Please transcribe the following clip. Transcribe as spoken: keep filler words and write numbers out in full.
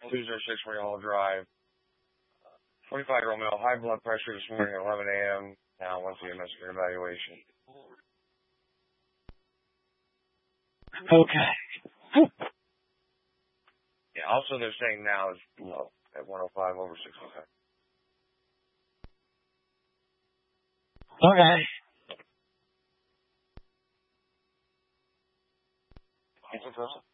two zero six Maria Hall Drive. twenty-five-year-old male, high blood pressure this morning at eleven a.m. Now, once again, that's for evaluation. Okay. Yeah, also they're saying now is low at one oh five over sixty-five. Okay. Is it